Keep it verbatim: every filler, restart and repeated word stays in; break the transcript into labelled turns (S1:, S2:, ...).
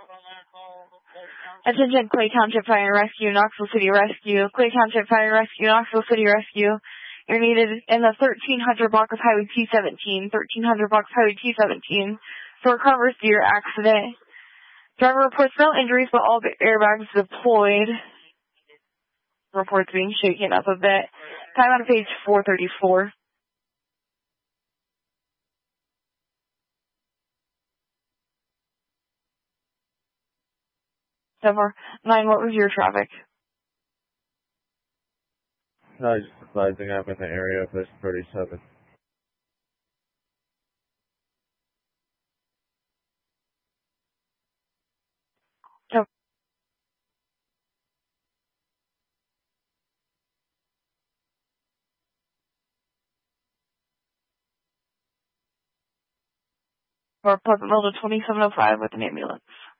S1: Attention, Clay Township Fire and Rescue, Knoxville City Rescue. Clay Township Fire and Rescue, Knoxville City Rescue. You're needed in the thirteen hundred block of Highway T seventeen. thirteen hundred block of Highway T seventeen. To recover to your accident. Driver reports no injuries, but all the airbags deployed. Reports being shaken up a bit. Time on page four thirty-four. Number nine, what was your traffic?
S2: I was just advising I'm in the area of this thirty-seven.
S1: No. Or Pleasantville to twenty-seven oh five with an ambulance.